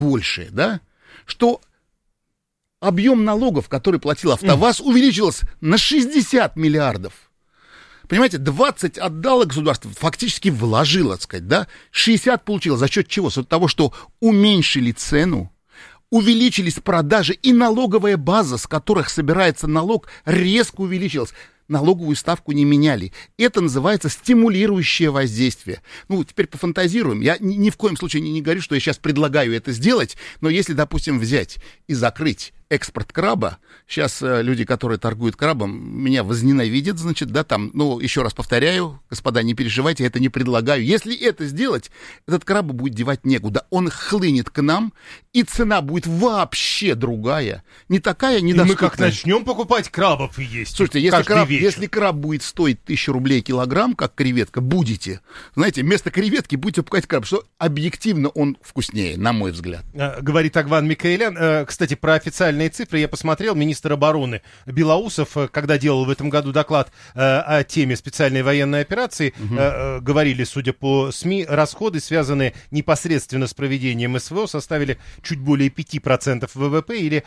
большее, да, что объем налогов, который платил АвтоВАЗ, увеличился на 60 миллиардов. Понимаете, 20 отдало государство, фактически вложило, так сказать, да, 60 получило. За счет чего? За счет того, что уменьшили цену, увеличились продажи, и налоговая база, с которых собирается налог, резко увеличилась. Налоговую ставку не меняли. Это называется стимулирующее воздействие. Ну, теперь пофантазируем. Я ни в коем случае не говорю, что я сейчас предлагаю это сделать, но если, допустим, взять и закрыть экспорт краба, сейчас люди, которые торгуют крабом, меня возненавидят, значит, да, там, ну, еще раз повторяю, господа, не переживайте, я это не предлагаю. Если это сделать, этот краб будет девать некуда. Он хлынет к нам, и цена будет вообще другая. Не такая недоступная. И мы как начнем покупать крабов и есть. Слушайте, если краб будет стоить 1000 рублей килограмм, как креветка, будете, знаете, вместо креветки будете покупать краб, что объективно он вкуснее, на мой взгляд. Говорит Агван Микаэлян. Кстати, про официальные цифры я посмотрел. Министр обороны Белоусов, когда делал в этом году доклад о теме специальной военной операции, говорили, судя по СМИ, расходы, связанные непосредственно с проведением СВО, составили чуть более 5% ВВП или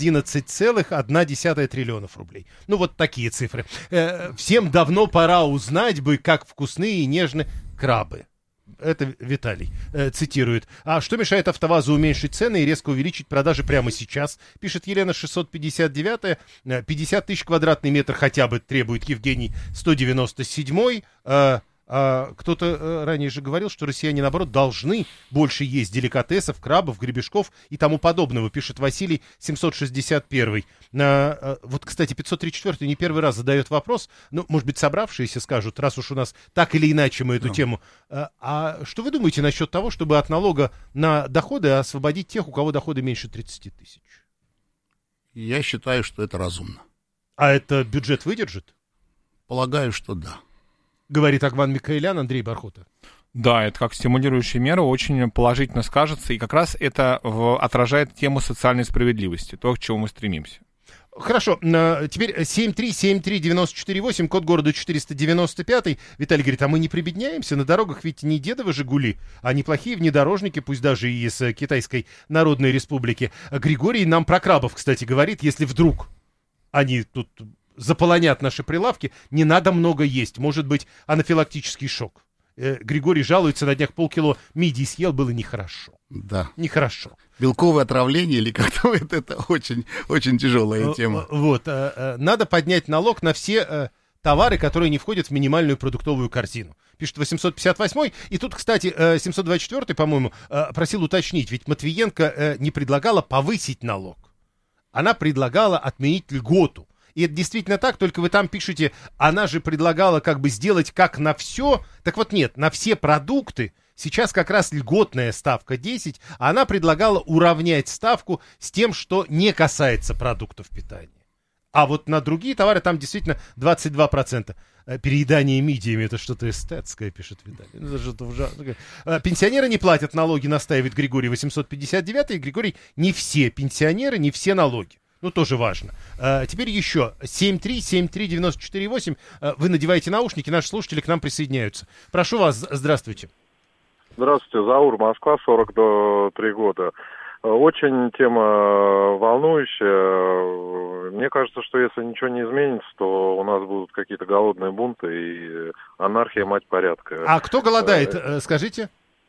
11,1 триллионов рублей. Ну, вот такие цифры. Всем давно пора узнать бы, как вкусны и нежны крабы. Это Виталий цитирует. А что мешает АвтоВАЗу уменьшить цены и резко увеличить продажи прямо сейчас? Пишет Елена 659. 50 тысяч квадратный метр хотя бы требует Евгений 197. Кто-то ранее же говорил, что россияне, наоборот, должны больше есть деликатесов, крабов, гребешков и тому подобного, пишет Василий 761. Вот, кстати, 534 не первый раз задает вопрос, ну, может быть, собравшиеся скажут, раз уж у нас так или иначе мы эту тему. А что вы думаете насчет того, чтобы от налога на доходы освободить тех, у кого доходы меньше 30 тысяч? Я считаю, что это разумно. А это бюджет выдержит? Полагаю, что да. Говорит Агван Микаэлян, Андрей Бархута. Да, это как стимулирующая мера очень положительно скажется, и как раз это отражает тему социальной справедливости, то, к чему мы стремимся. Хорошо, теперь 7373948, код города 495. Виталий говорит, а мы не прибедняемся? На дорогах ведь не дедовы «Жигули», а неплохие внедорожники, пусть даже и из Китайской Народной Республики. Григорий нам про крабов, кстати, говорит, если вдруг они тут заполонят наши прилавки, не надо много есть, может быть анафилактический шок. Григорий жалуется, на днях полкило мидий съел, было нехорошо. Да. Нехорошо. Белковое отравление или как-то это очень, очень тяжелая тема. Вот, надо поднять налог на все товары, которые не входят в минимальную продуктовую корзину. Пишет 858-й. И тут, кстати, 724-й, по-моему, просил уточнить, ведь Матвиенко не предлагала повысить налог. Она предлагала отменить льготу. И это действительно так, только вы там пишете, она же предлагала как бы сделать как на все. Так вот нет, на все продукты сейчас как раз льготная ставка 10, а она предлагала уравнять ставку с тем, что не касается продуктов питания. А вот на другие товары там действительно 22%. Переедание мидиями — это что-то эстетское, пишет Виталий. Это что-то ужасное. Пенсионеры не платят налоги, настаивает Григорий 859. И Григорий, не все пенсионеры, не все налоги. Ну, тоже важно. Теперь еще 7373948. Вы надеваете наушники, наши слушатели к нам присоединяются. Прошу вас, здравствуйте. Здравствуйте, Заур, Москва, 43 года. Очень тема волнующая. Мне кажется, что если ничего не изменится, то у нас будут какие-то голодные бунты и анархия, мать порядка. А кто голодает, скажите?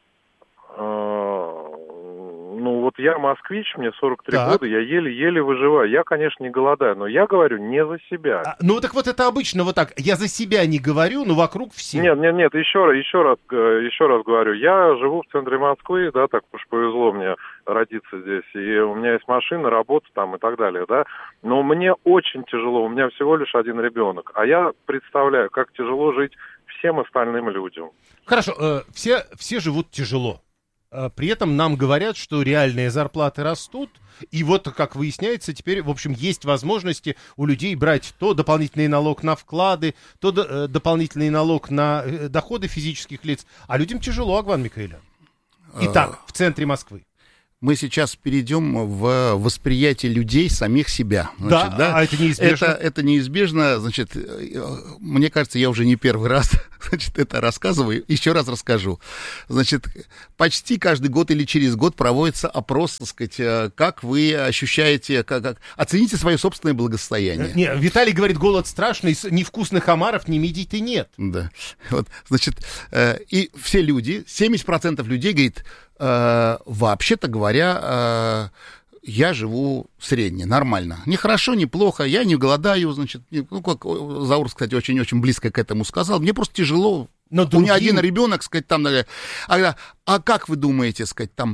Ну, вот я москвич, мне 43 года, я еле-еле выживаю. Я, конечно, не голодаю, но я говорю не за себя. Ну, так вот это обычно вот так. Я за себя не говорю, но вокруг все. Нет, еще раз говорю. Я живу в центре Москвы, да, так уж повезло мне родиться здесь. И у меня есть машина, работа там и так далее, да. Но мне очень тяжело, у меня всего лишь один ребенок. А я представляю, как тяжело жить всем остальным людям. Хорошо, все живут тяжело. При этом нам говорят, что реальные зарплаты растут, и вот, как выясняется, теперь, в общем, есть возможности у людей брать то дополнительный налог на вклады, то дополнительный налог на доходы физических лиц. А людям тяжело, Агван Микаэлян. Итак, в центре Москвы. Мы сейчас перейдем в восприятие людей, самих себя. Значит, а это неизбежно? Это неизбежно. Значит, мне кажется, я уже не первый раз значит, это рассказываю. Еще раз расскажу. Значит, почти каждый год или через год проводится опрос, так сказать, как вы ощущаете, оцените свое собственное благосостояние. Не, Виталий говорит, голод страшный, невкусных омаров, ни мидий-то нет. Да. Вот, значит, и все люди, 70% людей говорит, вообще-то говоря, я живу средне, нормально. Не хорошо, не плохо, я не голодаю, значит, ну, как Заур, кстати, очень-очень близко к этому сказал, мне просто тяжело. Но У меня один ребенок, сказать, там, а как вы думаете, сказать, там,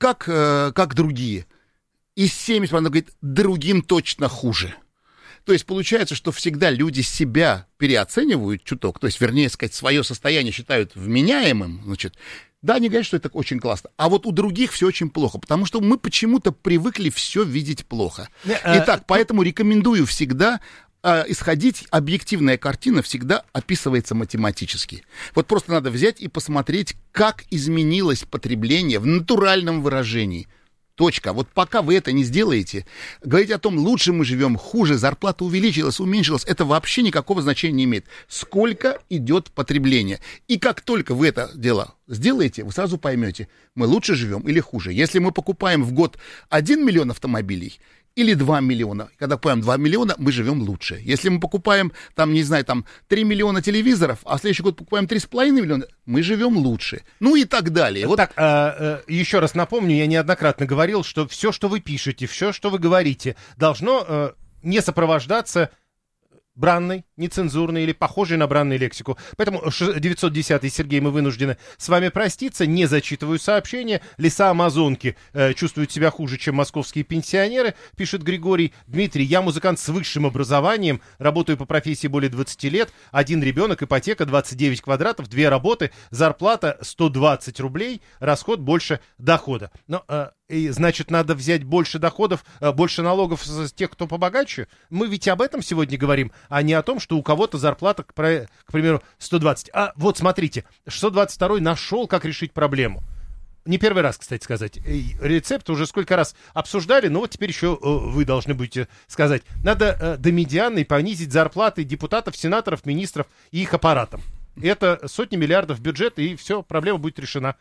как другие? И 70% говорит, другим точно хуже. То есть получается, что всегда люди себя переоценивают чуток, то есть, вернее сказать, свое состояние считают вменяемым, значит, да, они говорят, что это очень классно. А вот у других все очень плохо, потому что мы почему-то привыкли все видеть плохо. Итак, поэтому рекомендую всегда исходить, объективная картина всегда описывается математически. Вот просто надо взять и посмотреть, как изменилось потребление в натуральном выражении. Точка. Вот пока вы это не сделаете, говорить о том, лучше мы живем, хуже, зарплата увеличилась, уменьшилась, это вообще никакого значения не имеет. Сколько идет потребление. И как только вы это дело сделаете, вы сразу поймете, мы лучше живем или хуже. Если мы покупаем в год 1 миллион автомобилей, или 2 миллиона. Когда покупаем 2 миллиона, мы живем лучше. Если мы покупаем, там, не знаю, там 3 миллиона телевизоров, а в следующий год покупаем 3,5 миллиона, мы живем лучше. Ну и так далее. Вот. Так, еще раз напомню, я неоднократно говорил, что все, что вы пишете, все, что вы говорите, должно не сопровождаться бранной, нецензурной или похожей на бранную лексику. Поэтому 910-й Сергей, мы вынуждены с вами проститься. Не зачитываю сообщения. Леса Амазонки чувствуют себя хуже, чем московские пенсионеры, пишет Григорий. Дмитрий, я музыкант с высшим образованием, работаю по профессии более 20 лет, один ребенок, ипотека 29 квадратов, 2 работы, зарплата 120 рублей, расход больше дохода. Но и, значит, надо взять больше доходов, больше налогов с тех, кто побогаче. Мы ведь об этом сегодня говорим, а не о том, что у кого-то зарплата, к примеру, 120. А вот смотрите, 622-й нашел, как решить проблему. Не первый раз, кстати сказать. Рецепт уже сколько раз обсуждали, но вот теперь еще вы должны будете сказать. Надо до медианной понизить зарплаты депутатов, сенаторов, министров и их аппаратам. Это сотни миллиардов бюджета, и все, проблема будет решена.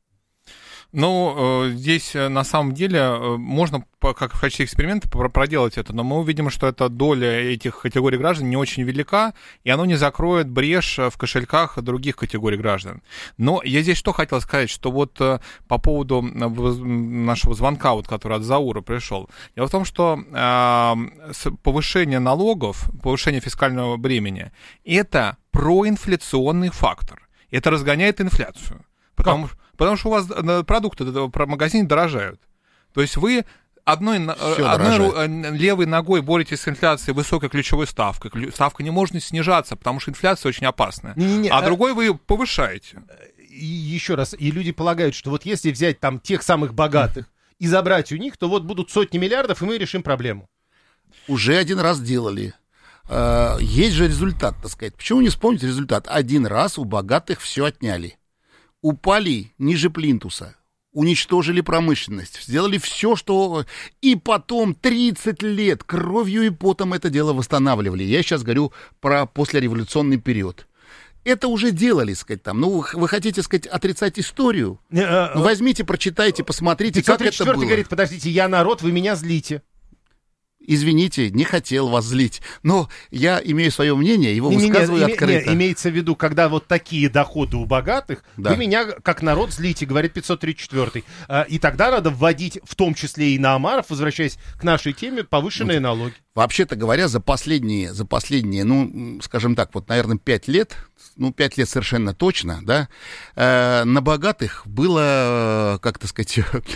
Ну, здесь на самом деле можно, как в качестве эксперимента, проделать это, но мы увидим, что эта доля этих категорий граждан не очень велика, и оно не закроет брешь в кошельках других категорий граждан. Но я здесь что хотел сказать, что вот по поводу нашего звонка, вот, который от Заура пришел, дело в том, что повышение налогов, повышение фискального бремени – это проинфляционный фактор, это разгоняет инфляцию. Потому что у вас продукты в магазине дорожают. То есть вы одной левой ногой боретесь с инфляцией высокой ключевой ставкой. Ставка не может снижаться, потому что инфляция очень опасная. Другой вы ее повышаете. И еще раз, и люди полагают, что вот если взять там тех самых богатых и забрать у них, то вот будут сотни миллиардов, и мы решим проблему. Уже один раз делали. Есть же результат, так сказать. Почему не вспомнить результат? Один раз у богатых все отняли. Упали ниже плинтуса, уничтожили промышленность, сделали все, что... И потом 30 лет кровью и потом это дело восстанавливали. Я сейчас говорю про послереволюционный период. Это уже делали, сказать, там. Ну, вы хотите, сказать, отрицать историю? Ну, возьмите, прочитайте, посмотрите, как это было. Говорит, подождите, я народ, вы меня злите. Извините, не хотел вас злить, но я имею свое мнение, его высказываю открыто. Имеется в виду, когда вот такие доходы у богатых, да. Вы меня как народ злите, говорит 534-й. И тогда надо вводить, в том числе и на омаров, возвращаясь к нашей теме, повышенные налоги. Вообще-то говоря, за последние, ну, скажем так, вот, наверное, 5 лет, ну, 5 лет совершенно точно, да, на богатых было, как так сказать,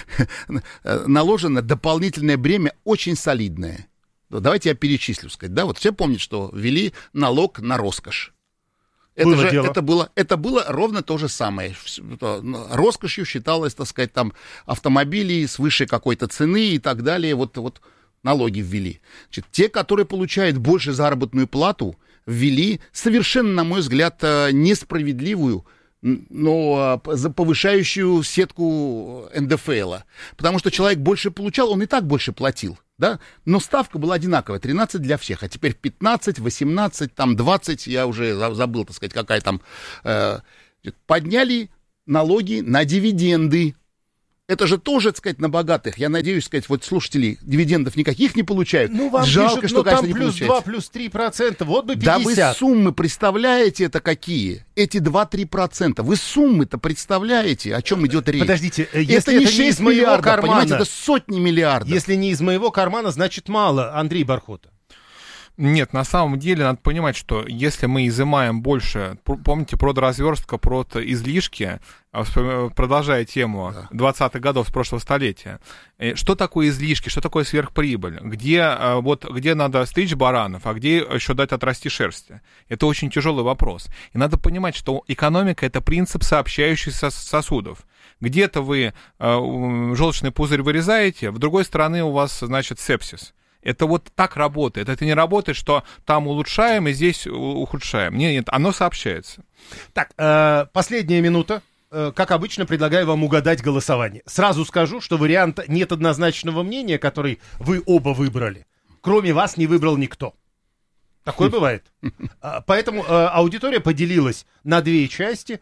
наложено дополнительное бремя очень солидное. Давайте я перечислю, сказать, да, вот все помнят, что ввели налог на роскошь. Это было ровно то же самое. Роскошью считалось, так сказать, там, автомобили с высшей какой-то цены и так далее, вот налоги ввели. Значит, те, которые получают больше заработную плату, ввели совершенно, на мой взгляд, несправедливую, но повышающую сетку НДФЛ. Потому что человек больше получал, он и так больше платил. Да? Но ставка была одинаковая, 13 для всех, а теперь 15, 18, там 20, я уже забыл, так сказать, какая там. Подняли налоги на дивиденды. Это же тоже, так сказать, на богатых. Я надеюсь, сказать, вот слушатели дивидендов никаких не получают. Ну, вам жалко, пишут, что, конечно, там не плюс получается. 2, плюс 3%, вот бы 50. Да вы суммы представляете это какие? Эти 2-3%. Вы суммы-то представляете, о чем идет речь? Подождите, это если не это 6 не из моего миллиардов, кармана, понимаете, это сотни миллиардов. Если не из моего кармана, значит мало, Андрей Бархота. Нет, на самом деле надо понимать, что если мы изымаем больше, помните, продразверстка, излишки, продолжая тему 20-х годов прошлого столетия, что такое излишки, что такое сверхприбыль, где надо стричь баранов, а где еще дать отрасти шерсти? Это очень тяжелый вопрос. И надо понимать, что экономика — это принцип сообщающихся сосудов. Где-то вы желчный пузырь вырезаете, в другой стороне у вас, значит, сепсис. Это вот так работает. Это не работает, что там улучшаем и здесь ухудшаем. Нет, оно сообщается. Так, последняя минута. Как обычно, предлагаю вам угадать голосование. Сразу скажу, что варианта «нет однозначного мнения», который вы оба выбрали, кроме вас не выбрал никто. Такое бывает. Поэтому аудитория поделилась на две части.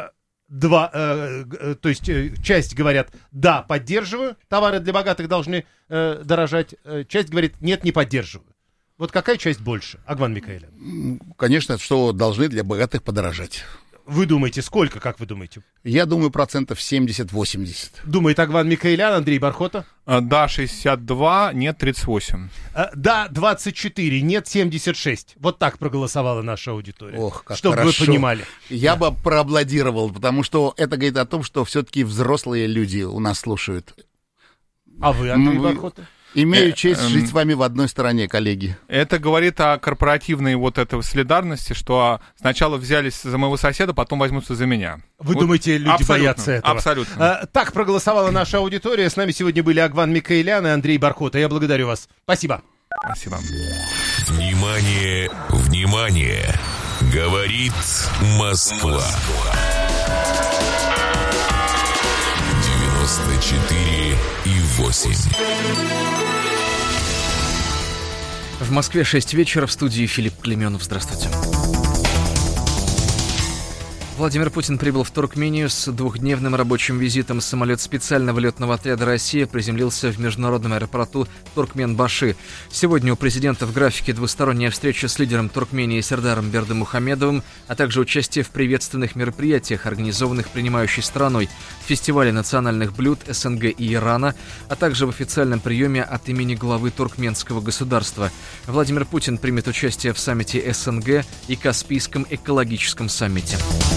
То есть часть говорят «да, поддерживаю, товары для богатых должны дорожать», часть говорит «нет, не поддерживаю». Вот какая часть больше, Агван Микаэлян? Конечно, что должны для богатых подорожать. Вы думаете, сколько, как вы думаете? Я думаю, 70-80%. Думает Агван Микаэлян, Андрей Бархота? Да, 62, нет, 38. Да, 24, нет, 76. Вот так проголосовала наша аудитория. Ох, как чтобы хорошо. вы понимали. Я бы проаплодировал, потому что это говорит о том, что все-таки взрослые люди у нас слушают. А вы, Андрей Бархота? Имею честь жить с вами в одной стране, коллеги. Это говорит о корпоративной вот этой солидарности, что сначала взялись за моего соседа, потом возьмутся за меня. Вы думаете, люди боятся этого? Абсолютно. Так проголосовала наша аудитория. С нами сегодня были Агван Микаэлян и Андрей Бархота. Я благодарю вас. Спасибо. Спасибо. Внимание, внимание! Говорит Москва. 94,8. В Москве 6 вечера, в студии Филипп Клеменов. Здравствуйте. Владимир Путин прибыл в Туркмению с двухдневным рабочим визитом. Самолет специального летного отряда «Россия» приземлился в международном аэропорту Туркменбаши. Сегодня у президента в графике двусторонняя встреча с лидером Туркмении Сердаром Бердымухамедовым, а также участие в приветственных мероприятиях, организованных принимающей страной, фестивале национальных блюд СНГ и Ирана, а также в официальном приеме от имени главы туркменского государства. Владимир Путин примет участие в саммите СНГ и Каспийском экологическом саммите.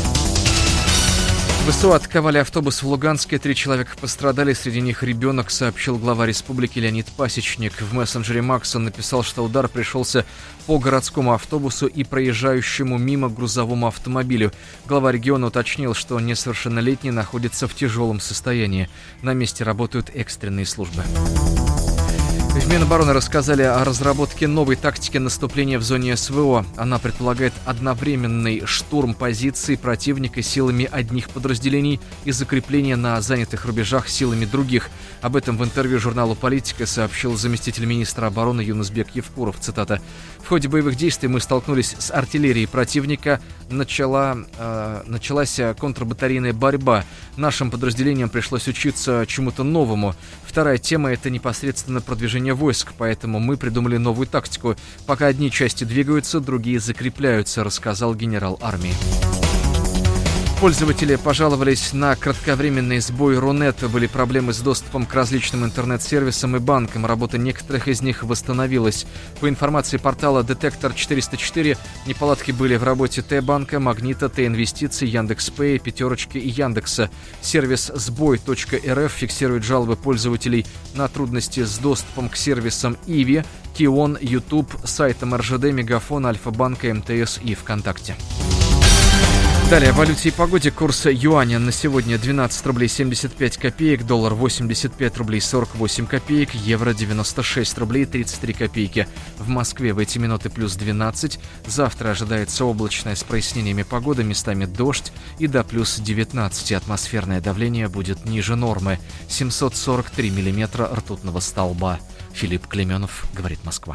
ВСУ атаковали автобус в Луганске. 3 человека пострадали, среди них ребенок, сообщил глава республики Леонид Пасечник. В мессенджере Макс он написал, что удар пришелся по городскому автобусу и проезжающему мимо грузовому автомобилю. Глава региона уточнил, что несовершеннолетний находится в тяжелом состоянии. На месте работают экстренные службы. В Минобороны рассказали о разработке новой тактики наступления в зоне СВО. Она предполагает одновременный штурм позиций противника силами одних подразделений и закрепление на занятых рубежах силами других. Об этом в интервью журналу «Политика» сообщил заместитель министра обороны Юнусбек Евкуров. Цитата. «В ходе боевых действий мы столкнулись с артиллерией противника. Началась контрбатарейная борьба. Нашим подразделениям пришлось учиться чему-то новому. Вторая тема – это непосредственно продвижение войск, поэтому мы придумали новую тактику. Пока одни части двигаются, другие закрепляются», рассказал генерал армии. Пользователи пожаловались на кратковременный сбой Рунета. Были проблемы с доступом к различным интернет-сервисам и банкам. Работа некоторых из них восстановилась. По информации портала «Детектор 404», неполадки были в работе Т-банка, Магнита, Т-инвестиций, Яндекс.Пэй, Пятерочки и Яндекса. Сервис сбой.рф фиксирует жалобы пользователей на трудности с доступом к сервисам Иви, Кион, YouTube, сайтам РЖД, Мегафон, Альфа-банка, МТС и ВКонтакте. Далее о валюте и погоде. Курс юаня на сегодня 12 рублей 75 копеек, доллар 85 рублей 48 копеек, евро 96 рублей 33 копейки. В Москве в эти минуты плюс 12. Завтра ожидается облачная с прояснениями погоды, местами дождь и до плюс 19. Атмосферное давление будет ниже нормы. 743 миллиметра ртутного столба. Филипп Клеменов, говорит Москва.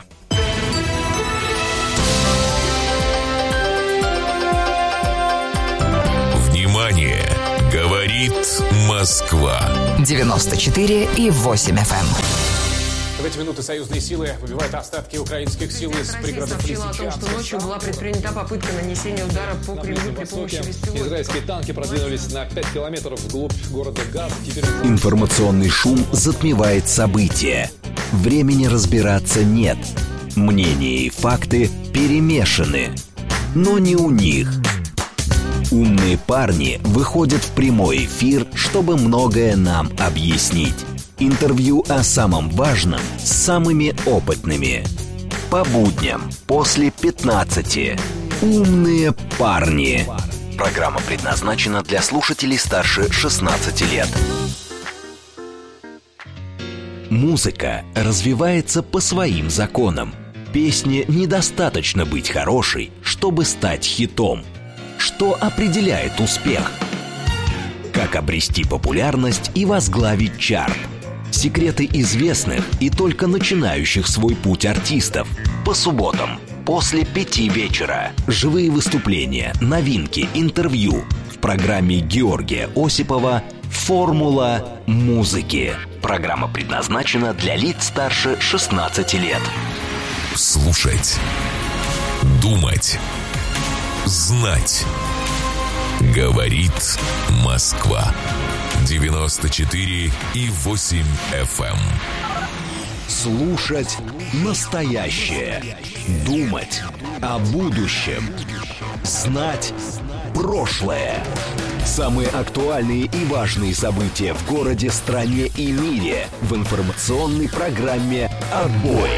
Внимание! Говорит Москва. 94,8 FM. В эти минуты союзные силы выбивают остатки украинских сил из пригородов Лисичанска. Сообщила о том, что ночью была предпринята попытка нанесения удара по Кремлю при помощи беспилотников. Израильские танки продвинулись на 5 километров вглубь города Газ. Информационный шум затмевает события. Времени разбираться нет. Мнения и факты перемешаны. Но не у них. Умные парни выходят в прямой эфир, чтобы многое нам объяснить. Интервью о самом важном с самыми опытными. По будням после 15. Умные парни. Программа предназначена для слушателей старше 16 лет. Музыка развивается по своим законам. Песне недостаточно быть хорошей, чтобы стать хитом. Что определяет успех? Как обрести популярность и возглавить чарт? Секреты известных и только начинающих свой путь артистов. По субботам после 5 вечера. Живые выступления, новинки, интервью. В программе Георгия Осипова «Формула музыки». Программа предназначена для лиц старше 16 лет. Слушать. Думать. Знать. Говорит Москва. 94,8 FM. Слушать настоящее. Думать о будущем. Знать прошлое. Самые актуальные и важные события в городе, стране и мире в информационной программе «Отбой».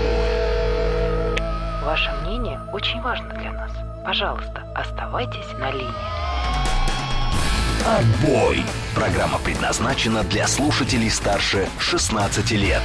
Ваше мнение очень важно для нас. Пожалуйста, оставайтесь на линии. «Отбой». Программа предназначена для слушателей старше 16 лет.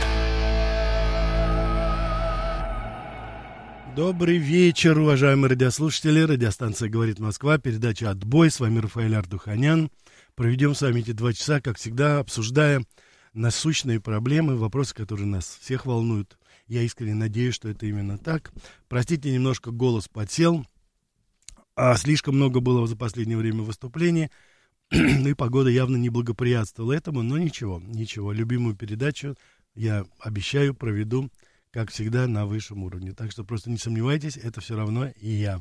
Добрый вечер, уважаемые радиослушатели. Радиостанция «Говорит Москва», передача «Отбой». С вами Рафаэль Ардуханян. Проведем с вами эти 2 часа, как всегда, обсуждая насущные проблемы, вопросы, которые нас всех волнуют. Я искренне надеюсь, что это именно так. Простите, немножко голос подсел. Слишком много было за последнее время выступлений. И погода явно не благоприятствовала этому. Но ничего. Любимую передачу я обещаю, проведу, как всегда, на высшем уровне. Так что просто не сомневайтесь, это все равно и я.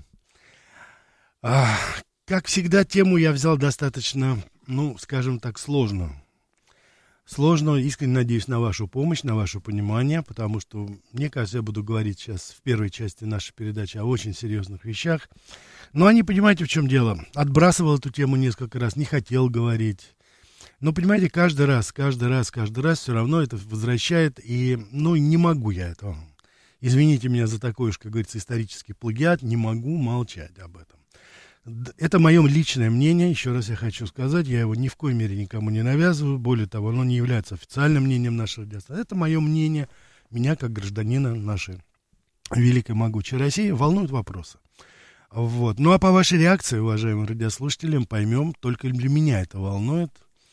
Как всегда, тему я взял достаточно, скажем так, сложно. Искренне надеюсь на вашу помощь, на ваше понимание, потому что, мне кажется, я буду говорить сейчас в первой части нашей передачи о очень серьезных вещах. Но они, понимаете, в чем дело? Отбрасывал эту тему несколько раз, не хотел говорить. Но, понимаете, каждый раз все равно это возвращает, и, не могу я этого. Извините меня за такой уж, как говорится, исторический плагиат, не могу молчать об этом. Это мое личное мнение, еще раз я хочу сказать, я его ни в коей мере никому не навязываю, более того, оно не является официальным мнением нашей радиостанции. Это мое мнение, меня как гражданина нашей великой могучей России волнуют вопросы. Вот. Ну а по вашей реакции, уважаемые радиослушатели, поймем, только для меня это волнует.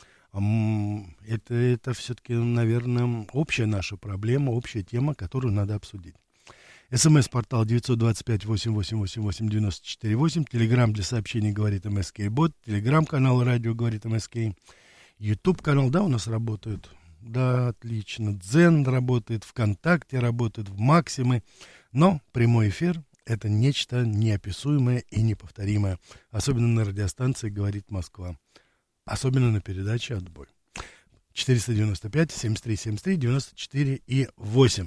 Это все-таки, наверное, общая наша проблема, общая тема, которую надо обсудить. СМС-портал 925-8888-94-8. Телеграм для сообщений «Говорит МСК» бот. Телеграм-канал «Радио Говорит МСК». Ютуб-канал, да, у нас работает? Да, отлично. Дзен работает, ВКонтакте работает, в Максимы. Но прямой эфир — это нечто неописуемое и неповторимое. Особенно на радиостанции «Говорит Москва». Особенно на передаче «Отбой». 495-73-73-94-8.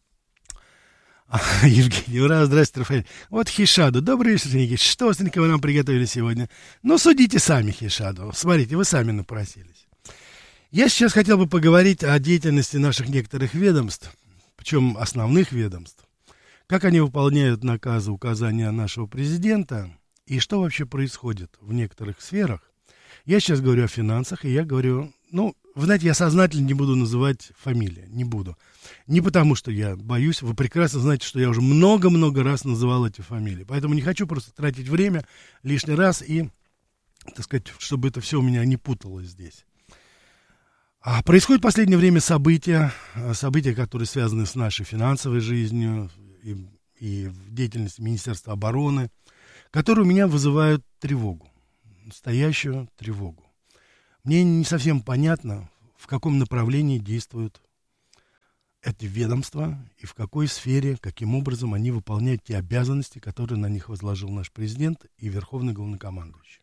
Евгений, ура, здравствуйте, Рафаэль. Вот Хишаду, добрый вечер, Никит. Что вы нам приготовили сегодня? Судите сами, Хишаду. Смотрите, вы сами напросились. Я сейчас хотел бы поговорить о деятельности наших некоторых ведомств, причем основных ведомств. Как они выполняют наказы, указания нашего президента, и что вообще происходит в некоторых сферах. Я сейчас говорю о финансах, и я говорю, ну, вы знаете, я сознательно не буду называть фамилии, не буду. Не потому, что я боюсь, вы прекрасно знаете, что я уже много-много раз называл эти фамилии. Поэтому не хочу просто тратить время лишний раз и, так сказать, чтобы это все у меня не путалось здесь. Происходят в последнее время события, которые связаны с нашей финансовой жизнью и деятельностью Министерства обороны, которые у меня вызывают тревогу, настоящую тревогу. Мне не совсем понятно, в каком направлении действуют эти ведомства и в какой сфере, каким образом они выполняют те обязанности, которые на них возложил наш президент и верховный главнокомандующий.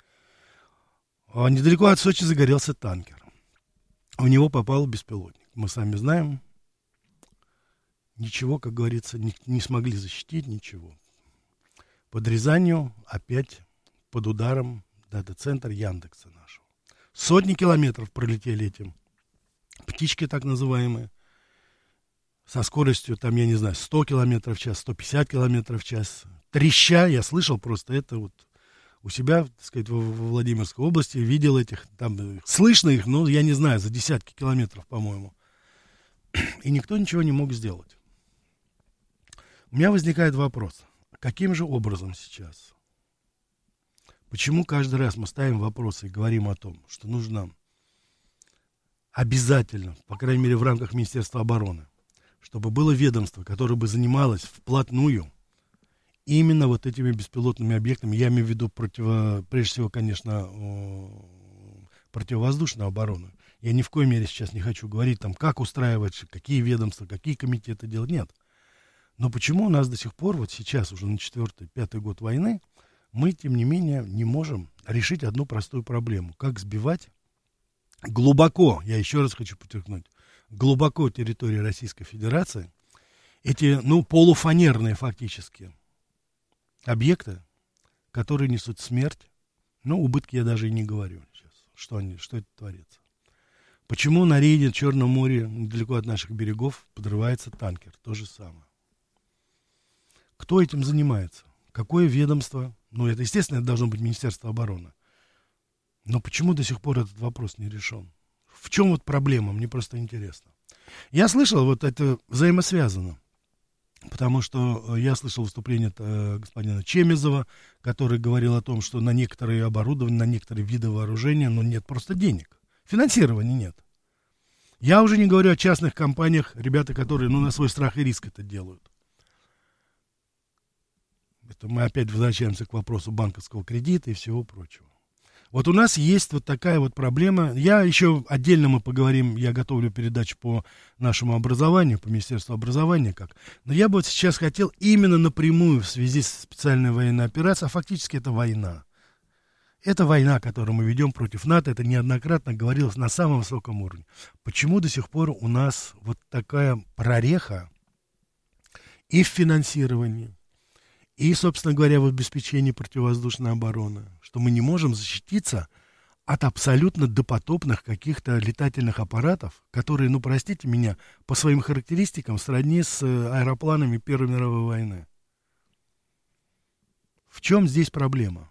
Недалеко от Сочи загорелся танкер. У него попал беспилотник. Мы сами знаем, ничего, как говорится, не смогли защитить, ничего. Под Рязанью опять под ударом дата-центр Яндекса нашего. Сотни километров пролетели этим птички так называемые, со скоростью, там, я не знаю, 100 километров в час, 150 километров в час. Треща, я слышал просто это вот у себя, так сказать, во Владимирской области, видел этих, там, слышно их, но я не знаю, за десятки километров, по-моему. И никто ничего не мог сделать. У меня возникает вопрос, каким же образом сейчас? Почему каждый раз мы ставим вопросы и говорим о том, что нужно обязательно, по крайней мере в рамках Министерства обороны, чтобы было ведомство, которое бы занималось вплотную именно вот этими беспилотными объектами, я имею в виду прежде всего, конечно, противовоздушную оборону. Я ни в коей мере сейчас не хочу говорить, там, как устраивать, какие ведомства, какие комитеты делать, нет. Но почему у нас до сих пор, вот сейчас уже на 4-5 год войны, мы, тем не менее, не можем решить одну простую проблему. Как сбивать глубоко, я еще раз хочу подчеркнуть, глубоко территории Российской Федерации, эти, полуфанерные фактически объекты, которые несут смерть, убытки я даже и не говорю сейчас, что это творится. Почему на рейде в Черном море, недалеко от наших берегов, подрывается танкер? То же самое. Кто этим занимается? Какое ведомство? Это, естественно, это должно быть Министерство обороны. Но почему до сих пор этот вопрос не решен? В чем вот проблема? Мне просто интересно. Я слышал, вот это взаимосвязано. Потому что я слышал выступление господина Чемезова, который говорил о том, что на некоторые оборудования, на некоторые виды вооружения, нет просто денег. Финансирования нет. Я уже не говорю о частных компаниях, ребята, которые, на свой страх и риск это делают. Это мы опять возвращаемся к вопросу банковского кредита и всего прочего. Вот у нас есть вот такая вот проблема. Я еще отдельно мы поговорим, я готовлю передачу по нашему образованию, по Министерству образования как. Но я бы вот сейчас хотел именно напрямую в связи с специальной военной операцией, а фактически это война. Это война, которую мы ведем против НАТО, это неоднократно говорилось на самом высоком уровне. Почему до сих пор у нас вот такая прореха и в финансировании, и, собственно говоря, в обеспечении противовоздушной обороны, что мы не можем защититься от абсолютно допотопных каких-то летательных аппаратов, которые, простите меня, по своим характеристикам сродни с аэропланами Первой мировой войны. В чем здесь проблема?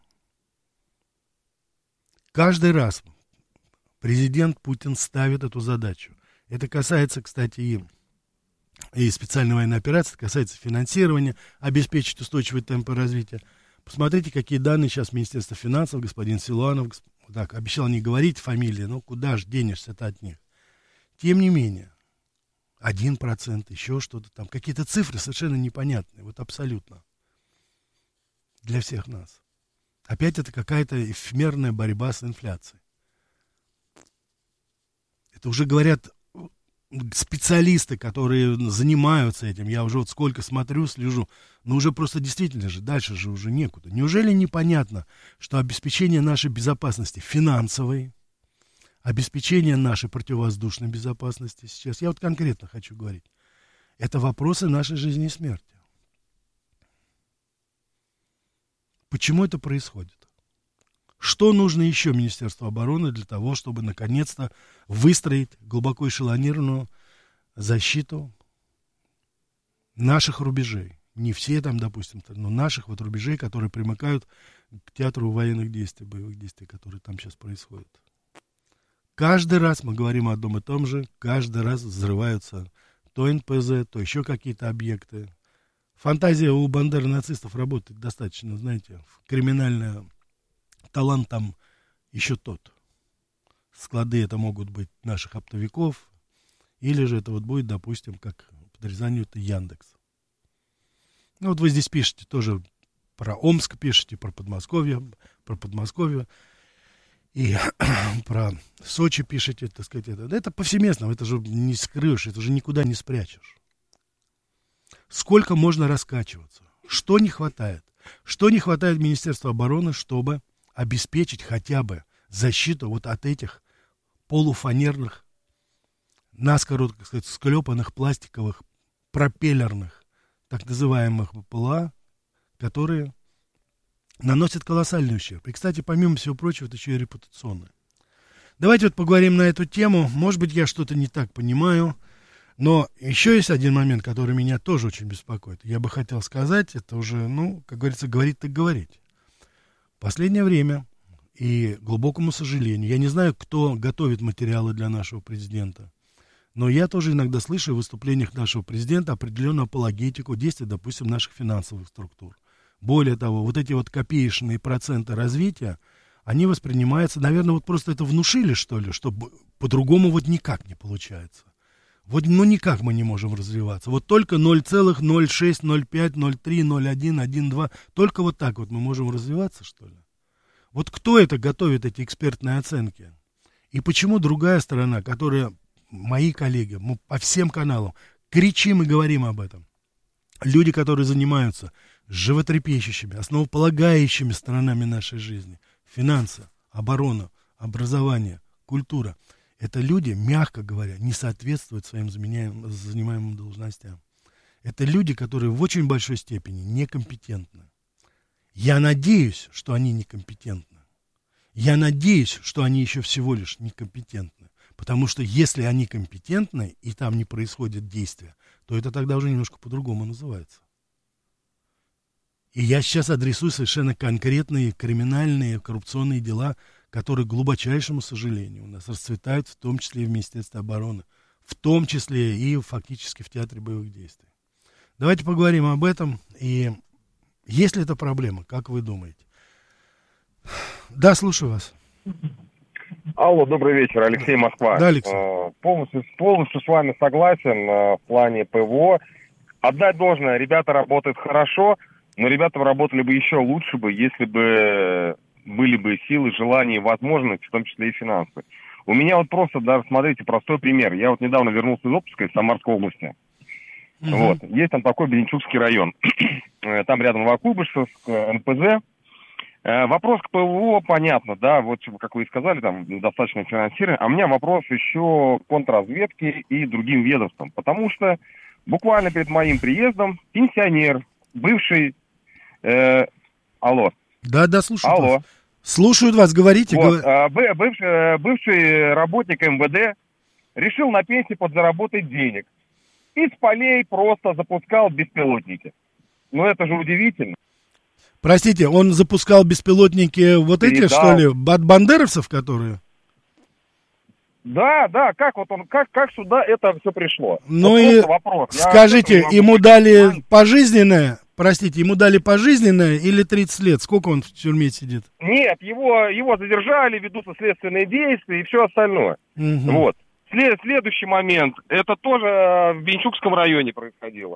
Каждый раз президент Путин ставит эту задачу. Это касается, кстати, и специальной военной операции, это касается финансирования, обеспечить устойчивые темпы развития. Посмотрите, какие данные сейчас Министерство финансов, господин Силуанов, так, обещал не говорить фамилии, куда же денешься-то от них. Тем не менее, 1%, еще что-то там, какие-то цифры совершенно непонятные, вот абсолютно, для всех нас. Опять это какая-то эфемерная борьба с инфляцией. Это уже говорят специалисты, которые занимаются этим. Я уже вот сколько смотрю, слежу. Уже просто действительно же, дальше же уже некуда. Неужели непонятно, что обеспечение нашей безопасности финансовой, обеспечение нашей противовоздушной безопасности сейчас, я вот конкретно хочу говорить, это вопросы нашей жизни и смерти. Почему это происходит? Что нужно еще Министерству обороны для того, чтобы наконец-то выстроить глубоко эшелонированную защиту наших рубежей? Не все там, допустим, но наших вот рубежей, которые примыкают к театру военных действий, боевых действий, которые там сейчас происходят. Каждый раз мы говорим о одном и том же, каждый раз взрываются то НПЗ, то еще какие-то объекты. Фантазия у Бандеры нацистов работает достаточно, знаете, криминальный талант там еще тот. Склады это могут быть наших оптовиков, или же это вот будет, допустим, как подрезание это Яндекс. Ну вот вы здесь пишете тоже про Омск, пишете про Подмосковье, и про Сочи пишете, так сказать, это повсеместно, это же не скрываешь, это же никуда не спрячешь. Сколько можно раскачиваться? Что не хватает? Что не хватает Министерству обороны, чтобы обеспечить хотя бы защиту вот от этих полуфанерных, наскоро, так сказать, склепанных пластиковых, пропеллерных, так называемых БПЛА, которые наносят колоссальный ущерб. И, кстати, помимо всего прочего, это еще и репутационное. Давайте вот поговорим на эту тему. Может быть, я что-то не так понимаю, но еще есть один момент, который меня тоже очень беспокоит. Я бы хотел сказать, это уже, ну, как говорится, говорить так говорить. В последнее время, и к глубокому сожалению, я не знаю, кто готовит материалы для нашего президента, но я тоже иногда слышу в выступлениях нашего президента определенную апологетику действий, допустим, наших финансовых структур. Более того, вот эти вот копеечные проценты развития, они воспринимаются, наверное, вот просто это внушили, что ли, что по-другому вот никак не получается. Вот, ну, никак мы не можем развиваться. Вот только 0,06, 0,5, 0,3, 0,1, 1,2, только вот так вот мы можем развиваться, что ли? Вот кто это готовит, эти экспертные оценки? И почему другая сторона, которая, мои коллеги, мы по всем каналам кричим и говорим об этом, люди, которые занимаются животрепещущими, основополагающими сторонами нашей жизни, финансы, оборона, образование, культура, это люди, мягко говоря, не соответствуют своим занимаемым должностям. Это люди, которые в очень большой степени некомпетентны. Я надеюсь, что они некомпетентны. Я надеюсь, что они еще всего лишь некомпетентны. Потому что если они компетентны, и там не происходит действия, то это тогда уже немножко по-другому называется. И я сейчас адресую совершенно конкретные криминальные, коррупционные дела, которые, к глубочайшему сожалению, у нас расцветают, в том числе и в Министерстве обороны, в том числе и фактически в Театре боевых действий. Давайте поговорим об этом. И есть ли это проблема, как вы думаете? Да, слушаю вас. Алло, добрый вечер, Алексей, Москва. Да, Алексей. Полностью с вами согласен в плане ПВО. Отдать должное, ребята работают хорошо, но ребята работали бы еще лучше бы, если бы были бы силы, желания, возможности, в том числе и финансы. У меня вот просто, даже, смотрите, простой пример. Я вот недавно вернулся из отпуска из Самарской области. Вот. Есть там такой Беренчукский район. Там рядом Новокуйбышевск, НПЗ. Вопрос к ПВО, понятно, да, вот как вы и сказали, там недостаточно финансирования. А у меня вопрос еще к контрразведке и другим ведомствам. Потому что буквально перед моим приездом пенсионер, бывший... Алло. Да, слушаю Алло. вас. Слушают вас, говорите. Вот, бывший работник МВД решил на пенсии подзаработать денег. Из полей просто запускал беспилотники. Ну это же удивительно. Простите, он запускал беспилотники вот эти, что ли, от бандеровцев, которые? Да, как сюда это все пришло? Ну вот и вопрос. скажите, ему дали пожизненное, ему дали пожизненное или 30 лет? Сколько он в тюрьме сидит? Нет, его задержали, ведутся следственные действия и все остальное. Угу. Вот. Следующий момент, это тоже в Беренчукском районе происходило.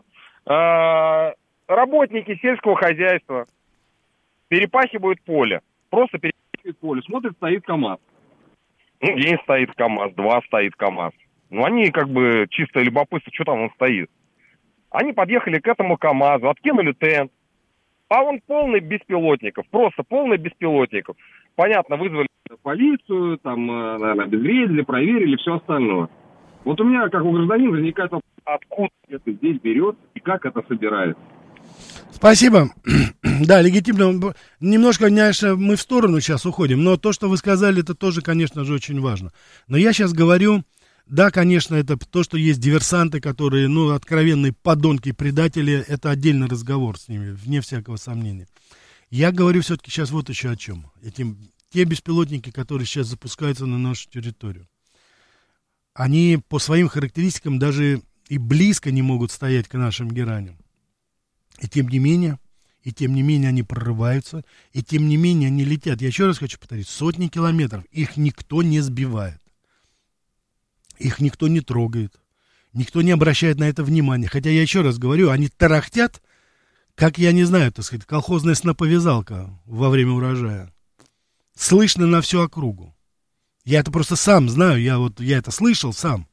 Работники сельского хозяйства перепахивают поле. Просто перепахивают поле. Смотрят, стоит КАМАЗ. Ну, день стоит КАМАЗ, 2 стоит КАМАЗ. Ну, они как бы чисто любопытство, что там он стоит. Они подъехали к этому КАМАЗу, откинули тент. А он полный беспилотников, просто полный беспилотников. Понятно, вызвали полицию, там, наверное, обезвредили, проверили, все остальное. Вот у меня, как у гражданина, возникает вопрос, откуда это здесь берет и как это собирается. Спасибо. Да, легитимно. Немножко, конечно, мы в сторону сейчас уходим, но то, что вы сказали, это тоже, конечно же, очень важно. Но я сейчас говорю, да, конечно, это то, что есть диверсанты, которые, ну, откровенные подонки, предатели, это отдельный разговор с ними, вне всякого сомнения. Я говорю все-таки сейчас вот еще о чем. Те беспилотники, которые сейчас запускаются на нашу территорию, они по своим характеристикам даже и близко не могут стоять к нашим гераням. И тем не менее они прорываются, и тем не менее они летят. Я еще раз хочу повторить, сотни километров, их никто не сбивает. Их никто не трогает. Никто не обращает на это внимания. Хотя я еще раз говорю, они тарахтят, как, я не знаю, так сказать, колхозная сноповязалка во время урожая. Слышно на всю округу. Я это просто сам знаю, я это слышал сам.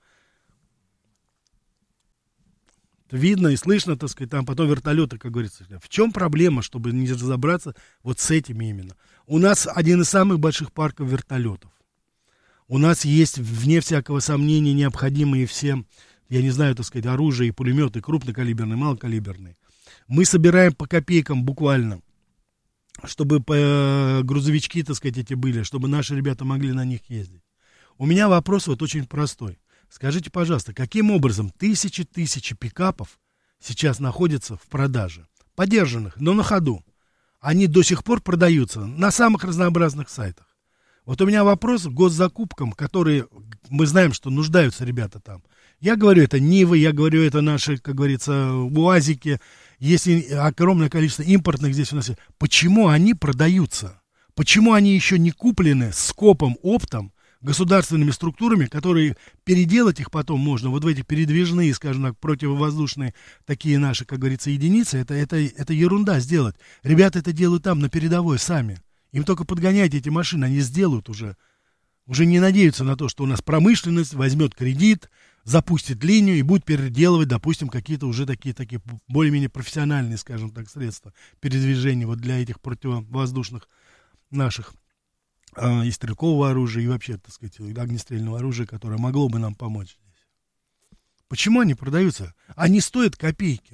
Видно и слышно, так сказать, там потом вертолеты, как говорится. В чем проблема, чтобы не разобраться вот с этими именно? У нас один из самых больших парков вертолетов. У нас есть, вне всякого сомнения, необходимые все, я не знаю, так сказать, оружие и пулеметы, крупнокалиберные, малокалиберные. Мы собираем по копейкам буквально, чтобы грузовички, так сказать, эти были, чтобы наши ребята могли на них ездить. У меня вопрос вот очень простой. Скажите, пожалуйста, каким образом тысячи пикапов сейчас находятся в продаже? Подержанных, но на ходу. Они до сих пор продаются на самых разнообразных сайтах. Вот у меня вопрос к госзакупкам, которые мы знаем, что нуждаются ребята там. Я говорю, это Нивы, я говорю, это наши, как говорится, УАЗики. Есть огромное количество импортных здесь у нас. Почему они продаются? Почему они еще не куплены скопом, оптом, государственными структурами, которые переделать их потом можно, вот в эти передвижные, скажем так, противовоздушные такие наши, как говорится, единицы, это ерунда сделать. Ребята это делают там, на передовой, сами. Им только подгоняйте эти машины, они сделают уже. Уже не надеются на то, что у нас промышленность возьмет кредит, запустит линию и будет переделывать, допустим, какие-то уже такие более-менее профессиональные, скажем так, средства передвижения вот для этих противовоздушных наших и стрелкового оружия, и вообще, так сказать, огнестрельного оружия, которое могло бы нам помочь здесь. Почему они продаются? Они стоят копейки.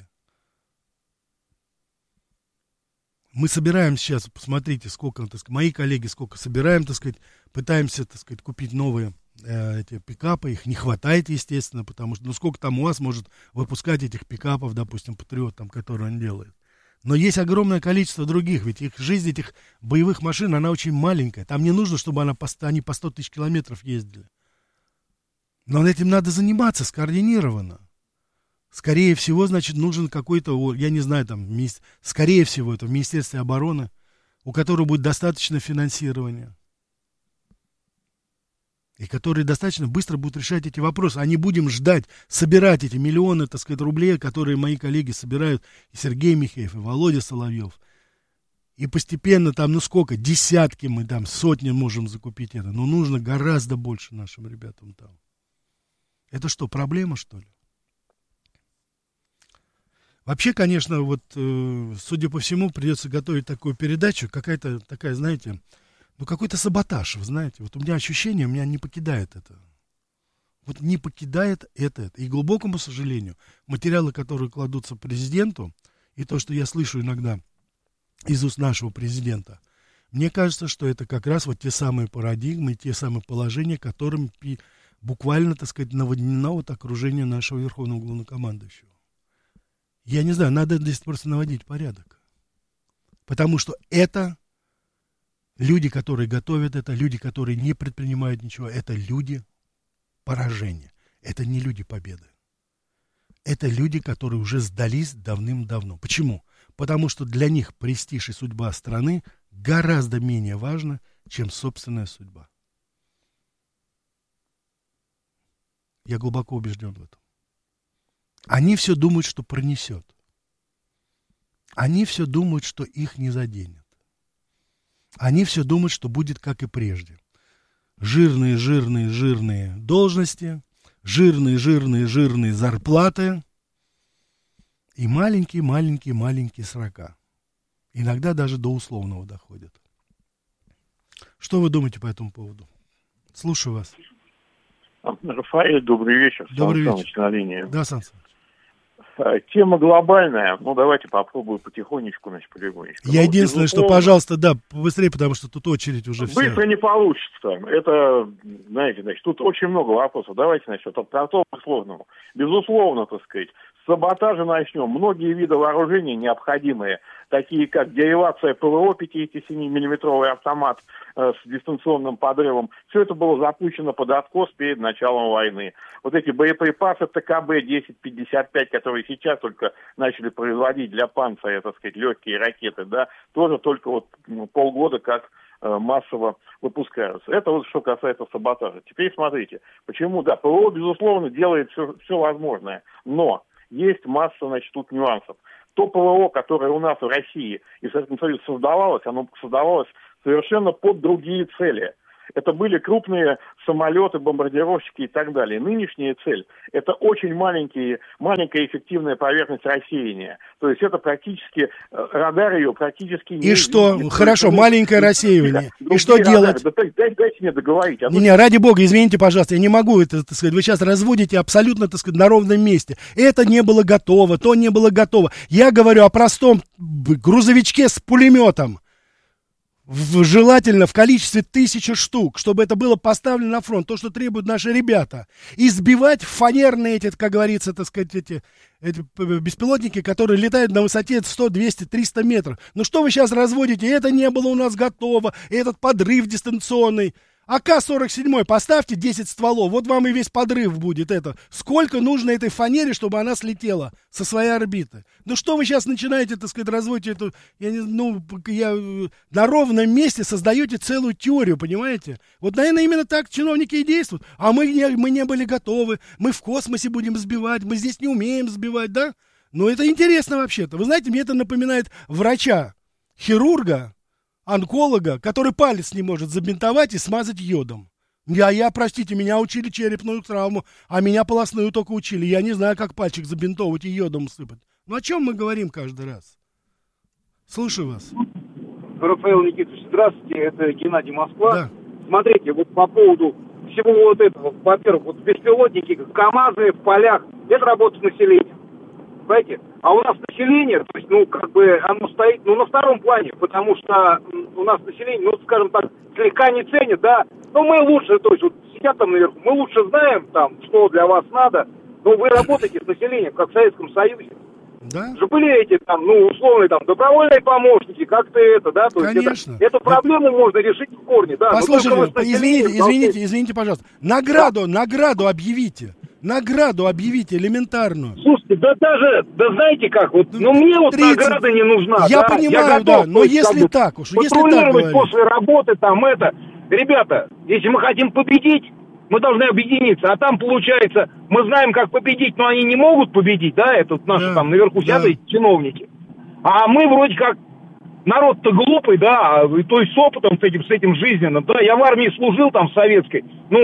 Мы собираем сейчас, посмотрите, сколько, так сказать, мои коллеги сколько собираем, так сказать, пытаемся, так сказать, купить новые эти пикапы, их не хватает, естественно, потому что, сколько там УАЗ может выпускать этих пикапов, допустим, Патриот, там, которые он делает. Но есть огромное количество других, ведь жизнь этих боевых машин, она очень маленькая. Там не нужно, чтобы они по 100 тысяч километров ездили. Но этим надо заниматься скоординированно. Скорее всего, значит, нужен какой-то, я не знаю, там, скорее всего, это в Министерстве обороны, у которого будет достаточно финансирования. И которые достаточно быстро будут решать эти вопросы. А не будем ждать, собирать эти миллионы, так сказать, рублей, которые мои коллеги собирают, и Сергей Михеев, и Володя Соловьев. И постепенно там, сколько, десятки мы там, сотни можем закупить это. Но нужно гораздо больше нашим ребятам там. Это что, проблема, что ли? Вообще, конечно, вот, судя по всему, придется готовить такую передачу, какая-то такая, знаете, какой-то саботаж, вы знаете. Вот у меня ощущение, меня не покидает это. Вот не покидает это. И, к глубокому сожалению, материалы, которые кладутся президенту, и то, что я слышу иногда из уст нашего президента, мне кажется, что это как раз вот те самые парадигмы, те самые положения, которым буквально, так сказать, наводнено вот окружение нашего верховного главнокомандующего. Я не знаю, надо здесь просто наводить порядок. Потому что это люди, которые готовят это, люди, которые не предпринимают ничего, это люди поражения. Это не люди победы. Это люди, которые уже сдались давным-давно. Почему? Потому что для них престиж и судьба страны гораздо менее важна, чем собственная судьба. Я глубоко убежден в этом. Они все думают, что пронесет. Они все думают, что их не заденет. Они все думают, что будет как и прежде. Жирные должности, жирные зарплаты и маленькие срока. Иногда даже до условного доходят. Что вы думаете по этому поводу? Слушаю вас. Рафаэль, добрый вечер. Добрый вечер. На линии. Да, Сан Саныч. Тема глобальная, давайте попробую потихонечку, полегонечку. Я единственное, что, пожалуйста, да, побыстрее, потому что тут очередь уже вся. Быстро не получится. Это, знаете, тут очень много вопросов. Давайте, от простого к сложному. Безусловно, так сказать, саботажа начнем. Многие виды вооружений необходимые, такие как деривация ПВО, 57-миллиметровый автомат с дистанционным подрывом, все это было запущено под откос перед началом войны. Вот эти боеприпасы ТКБ-1055, которые сейчас только начали производить для «Панциря», так сказать, легкие ракеты, да, тоже только вот полгода как массово выпускаются. Это вот что касается саботажа. Теперь смотрите, почему, да, ПВО, безусловно, делает все возможное, но есть масса, значит, тут нюансов. То ПВО, которое у нас в России и в Советском Союзе создавалось, оно создавалось совершенно под другие цели. Это были крупные самолеты, бомбардировщики и так далее. Нынешняя цель – это очень маленькая эффективная поверхность рассеяния. То есть это практически, радар ее практически не... И что? Видит. Хорошо, маленькое рассеивание. И что делать? Да, дайте мне договорить. Не, ради бога, извините, пожалуйста, я не могу это, так сказать, вы сейчас разводите абсолютно, так сказать, на ровном месте. Это не было готово, то не было готово. Я говорю о простом грузовичке с пулеметом. Желательно в количестве 1000 штук, чтобы это было поставлено на фронт, то, что требуют наши ребята. И сбивать фанерные эти, как говорится, так сказать, эти беспилотники, которые летают на высоте 100, 200, 300 метров. Ну что вы сейчас разводите? Это не было у нас готово, этот подрыв дистанционный. АК-47 поставьте 10 стволов, вот вам и весь подрыв будет это. Сколько нужно этой фанере, чтобы она слетела со своей орбиты? Ну что вы сейчас начинаете, так сказать, разводить эту, на ровном месте создаете целую теорию, понимаете? Вот, наверное, именно так чиновники и действуют. А мы не были готовы, мы в космосе будем сбивать, мы здесь не умеем сбивать, да? Ну это интересно вообще-то. Вы знаете, мне это напоминает врача, хирурга, онколога, который палец не может забинтовать и смазать йодом. Простите, меня учили черепную травму, а меня полостную только учили. Я не знаю, как пальчик забинтовывать и йодом сыпать. Ну о чем мы говорим каждый раз? Слушаю вас. Рафаэл Никитович, здравствуйте, это Геннадий, Москва. Да. Смотрите, вот по поводу всего вот этого, во-первых, вот беспилотники, КАМАЗы в полях, это работа населения. Понимаете? А у нас население, то есть, оно стоит, на втором плане, потому что у нас население, скажем так, слегка не ценит, да. Но мы лучше, то есть, вот сидят там наверху, мы лучше знаем, там, что для вас надо, но вы работаете с населением, как в Советском Союзе. Да? Же были эти, там, условные, там, добровольные помощники, как-то это, да, то Конечно. есть, эту проблему можно решить в корне, да. Послушайте, извините, пожалуйста, награду объявите. Награду объявите элементарную. Слушайте, знаете как, мне вот 30... награда не нужна. Я понимаю, готов, но если так уж, патрулировать после работы, там это. Ребята, если мы хотим победить, мы должны объединиться. А там, получается, мы знаем, как победить, но они не могут победить, да, это наши там наверху сидят чиновники. А мы вроде как народ-то глупый, да, то есть с опытом, с этим жизненным, да, я в армии служил там советской,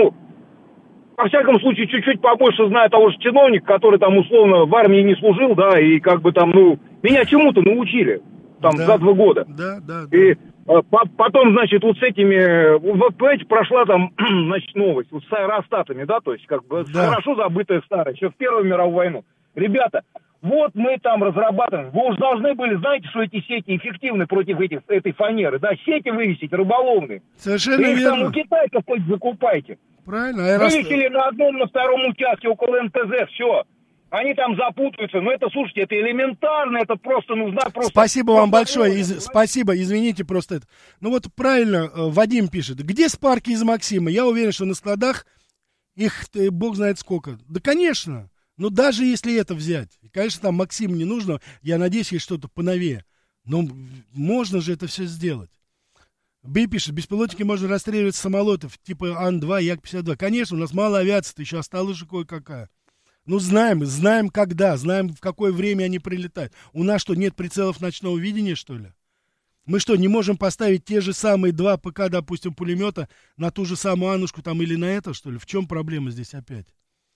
во всяком случае, чуть-чуть побольше знаю того же чиновника, который там условно в армии не служил, да, и меня чему-то научили там за 2 года. Да. И потом, значит, вот с этими, понимаете, прошла там, значит, новость, с аэростатами, да, то есть хорошо забытая старая, еще в Первую мировую войну. Ребята, вот мы там разрабатываем, вы уж должны были, знаете, что эти сети эффективны против этой фанеры, да, сети вывесить рыболовные. Совершенно верно. Там у китайцев хоть закупайте. Правильно. Вывесили на одном, на втором участке около МТЗ, все. Они там запутаются, но это, слушайте, это элементарно, это просто нужно... Спасибо вам большое, спасибо, извините просто это. Правильно Вадим пишет, где спарки из Максима? Я уверен, что на складах их бог знает сколько. Да, конечно, но даже если это взять, конечно, там Максим не нужно, я надеюсь, есть что-то поновее, но можно же это все сделать. Б пишет, беспилотники можно расстреливать с самолетов типа Ан-2, Як-52. Конечно, у нас мало авиации, еще осталось же кое-какая. Знаем когда, знаем в какое время они прилетают. У нас что, нет прицелов ночного видения, что ли? Мы что, не можем поставить те же самые 2 ПК, допустим, пулемета на ту же самую Аннушку там или на это, что ли? В чем проблема здесь опять?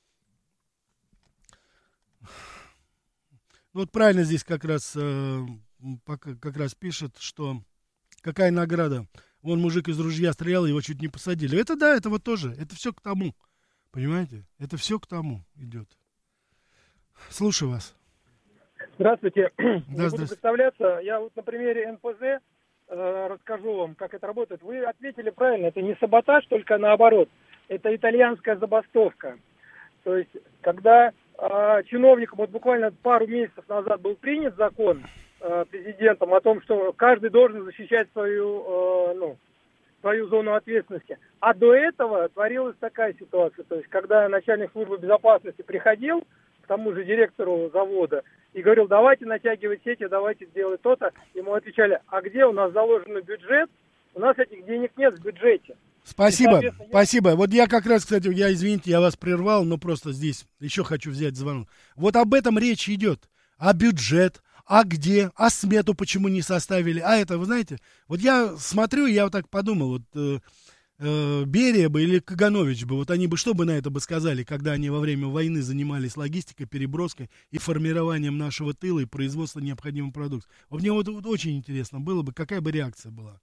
Правильно здесь как раз пишет, что какая награда. Вон мужик из ружья стрелял, его чуть не посадили. Это да, это вот тоже, это все к тому. Понимаете? Это все к тому идет. Слушаю вас. Здравствуйте. Да, буду здравствуйте. представляться. Я на примере НПЗ расскажу вам, как это работает. Вы ответили правильно. Это не саботаж, только наоборот. Это итальянская забастовка. То есть, когда чиновникам, вот буквально пару месяцев назад был принят закон президентом о том, что каждый должен защищать свою зону ответственности. А до этого творилась такая ситуация, то есть когда начальник службы безопасности приходил к тому же директору завода и говорил, давайте натягивать сети, давайте сделать то-то, ему отвечали, а где у нас заложен бюджет? У нас этих денег нет в бюджете. Спасибо, спасибо. Вот я как раз, кстати, извините, я вас прервал, но просто здесь еще хочу взять звонок. Вот об этом речь идет. А бюджет, а где, а смету почему не составили, а это, вы знаете, вот я смотрю, я вот так подумал, вот Берия бы или Каганович бы, вот они бы что бы на это бы сказали, когда они во время войны занимались логистикой, переброской и формированием нашего тыла и производством необходимых продуктов. Вот мне вот очень интересно было бы, какая бы реакция была.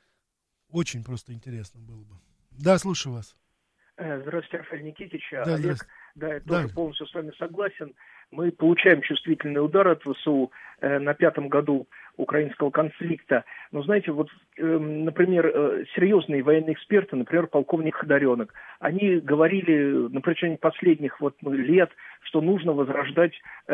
Очень просто интересно было бы. Да, слушаю вас. Здравствуйте, Рафаэль Никитич. Да, Олег, да, я тоже полностью с вами согласен. Мы получаем чувствительный удар от ВСУ на 5-м году украинского конфликта. Но знаете, вот, например, серьезные военные эксперты, например, полковник Ходоренок, они говорили на протяжении последних лет, что нужно возрождать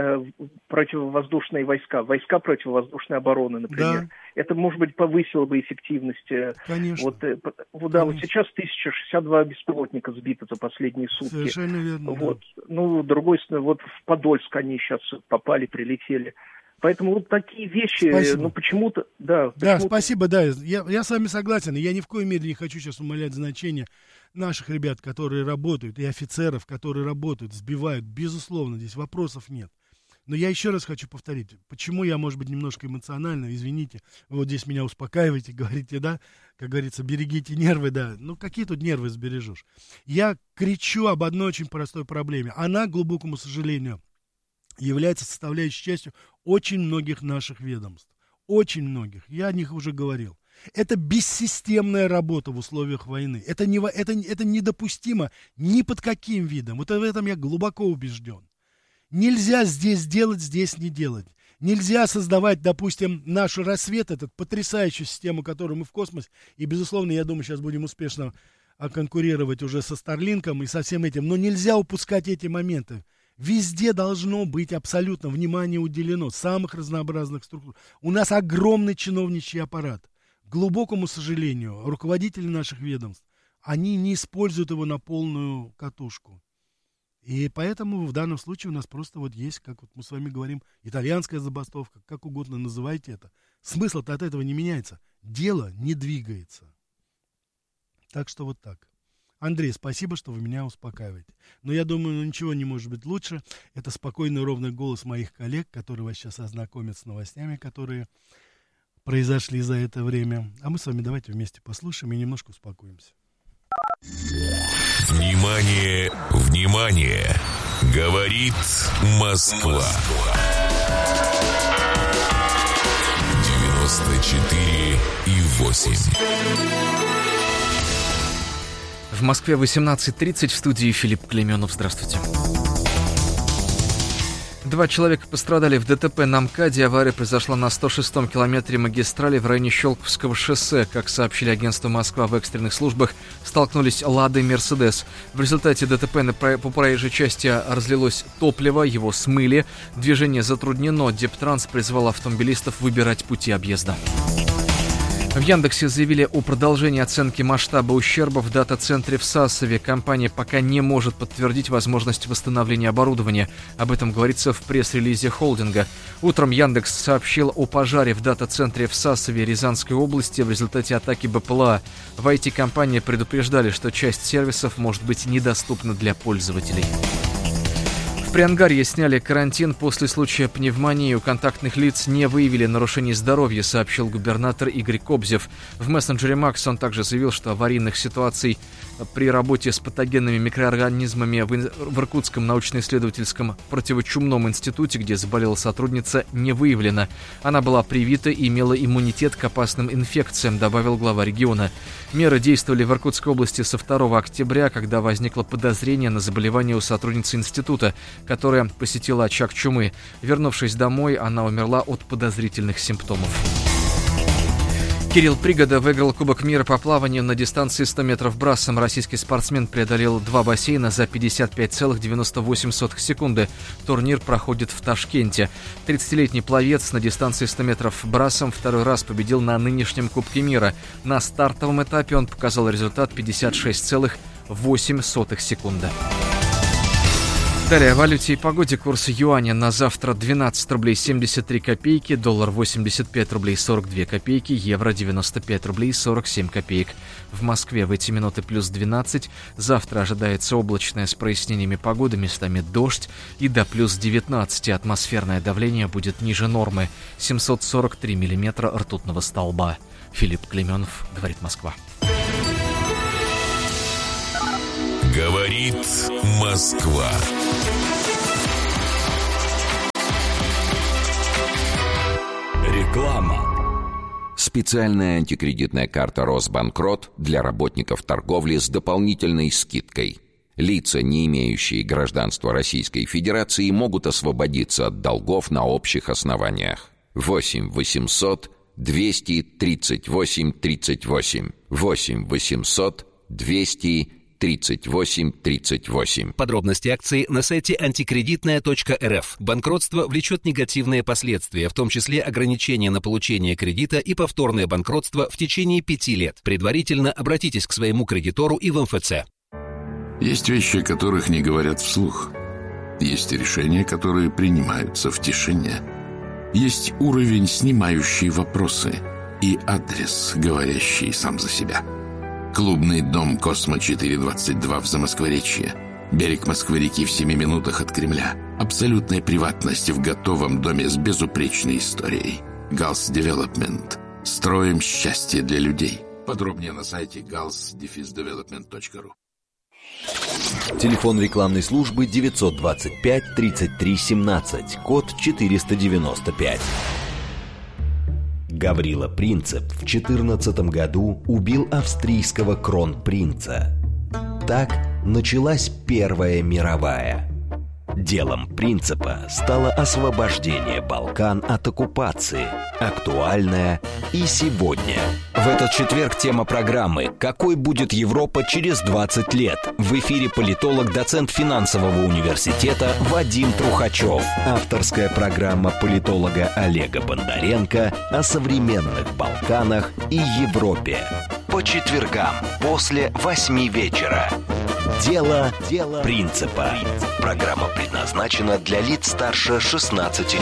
противовоздушные войска противовоздушной обороны, например. Да. Это, может быть, повысило бы эффективность. Конечно. Вот сейчас 1062 беспилотника сбито за последние сутки. Совершенно верно. Вот. Ну, другой стороны, вот в Подольск они сейчас попали, прилетели. Поэтому вот такие вещи, спасибо. Почему-то... Да, спасибо, да. Я с вами согласен. Я ни в коей мере не хочу сейчас умалять значение наших ребят, которые работают, и офицеров, которые работают, сбивают. Безусловно, здесь вопросов нет. Но я еще раз хочу повторить, почему я, может быть, немножко эмоционально, извините, вы вот здесь меня успокаиваете, говорите, да, как говорится, берегите нервы, да. Ну, какие тут нервы сбережешь? Я кричу об одной очень простой проблеме. Она, к глубокому сожалению, является составляющей частью очень многих наших ведомств. Очень многих. Я о них уже говорил. Это бессистемная работа в условиях войны. Это недопустимо ни под каким видом. Вот в этом я глубоко убежден. Нельзя здесь делать, здесь не делать. Нельзя создавать, допустим, наш рассвет, этот потрясающую систему, которую мы в космосе, и, безусловно, я думаю, сейчас будем успешно конкурировать уже со Старлинком и со всем этим, но нельзя упускать эти моменты. Везде должно быть абсолютно внимание уделено самых разнообразных структур. У нас огромный чиновничий аппарат. К глубокому сожалению, руководители наших ведомств, они не используют его на полную катушку. И поэтому в данном случае у нас просто вот есть, как вот мы с вами говорим, итальянская забастовка, как угодно называйте это. Смысл-то от этого не меняется. Дело не двигается. Так что вот так. Андрей, спасибо, что вы меня успокаиваете. Но я думаю, ничего не может быть лучше. Это спокойный, ровный голос моих коллег, которые вас сейчас ознакомят с новостями, которые произошли за это время. А мы с вами давайте вместе послушаем и немножко успокоимся. Внимание, внимание! Говорит Москва. 94,8. В Москве 18:30, в студии Филипп Клейменов. Здравствуйте. 2 человека пострадали в ДТП на МКАДе. Авария произошла на 106-м километре магистрали в районе Щелковского шоссе. Как сообщили агентство «Москва», в экстренных службах столкнулись «Лада» и «Мерседес». В результате ДТП по проезжей части разлилось топливо, его смыли. Движение затруднено. Дептранс призвал автомобилистов выбирать пути объезда. В Яндексе заявили о продолжении оценки масштаба ущерба в дата-центре в Сасове. Компания пока не может подтвердить возможность восстановления оборудования. Об этом говорится в пресс-релизе холдинга. Утром Яндекс сообщил о пожаре в дата-центре в Сасове Рязанской области в результате атаки БПЛА. В IT-компании предупреждали, что часть сервисов может быть недоступна для пользователей. В Приангарье сняли карантин после случая пневмонии. У контактных лиц не выявили нарушений здоровья, сообщил губернатор Игорь Кобзев. В мессенджере Макс он также заявил, что аварийных ситуаций при работе с патогенными микроорганизмами в Иркутском научно-исследовательском противочумном институте, где заболела сотрудница, не выявлено. Она была привита и имела иммунитет к опасным инфекциям, добавил глава региона. Меры действовали в Иркутской области со 2 октября, когда возникло подозрение на заболевание у сотрудницы института, которая посетила очаг чумы. Вернувшись домой, она умерла от подозрительных симптомов. Кирилл Пригода выиграл Кубок мира по плаванию на дистанции 100 метров брасом. Российский спортсмен преодолел 2 бассейна за 55,98 секунды. Турнир проходит в Ташкенте. 30-летний пловец на дистанции 100 метров брасом второй раз победил на нынешнем Кубке мира. На стартовом этапе он показал результат 56,08 секунды. Далее о валюте и погоде. Курс юаня на завтра 12 рублей 73 копейки, доллар 85 рублей 42 копейки, евро 95 рублей 47 копеек. В Москве в эти минуты плюс 12. Завтра ожидается облачная с прояснениями погоды, местами дождь, и до плюс 19 атмосферное давление будет ниже нормы. 743 миллиметра ртутного столба. Филипп Клеменов, говорит Москва. Говорит Москва. Реклама. Специальная антикредитная карта «Росбанкрот» для работников торговли с дополнительной скидкой. Лица, не имеющие гражданства Российской Федерации, могут освободиться от долгов на общих основаниях. 8 800 238 38. 8 800 238. Подробности акции на сайте антикредитная.рф. Банкротство влечет негативные последствия, в том числе ограничения на получение кредита и повторное банкротство в течение 5 лет. Предварительно обратитесь к своему кредитору и в МФЦ. Есть вещи, о которых не говорят вслух. Есть решения, которые принимаются в тишине. Есть уровень, снимающий вопросы, и адрес, говорящий сам за себя. Клубный дом «Космо-422» в Замоскворечье. Берег Москвы-реки в 7 минутах от Кремля. Абсолютная приватность в готовом доме с безупречной историей. Галс Девелопмент. Строим счастье для людей. Подробнее на сайте gals-development.ru. Телефон рекламной службы 925 33 17, код 495. Гаврила Принцип в 14 году убил австрийского кронпринца. Так началась Первая мировая. Делом Принципа стало освобождение Балкан от оккупации, актуальное и сегодня. В этот четверг тема программы «Какой будет Европа через 20 лет?» В эфире политолог, доцент финансового университета Вадим Трухачев. Авторская программа политолога Олега Бондаренко о современных Балканах и Европе. По четвергам после 8 вечера. Дело Принципа. Программа предназначена для лиц старше 16 лет.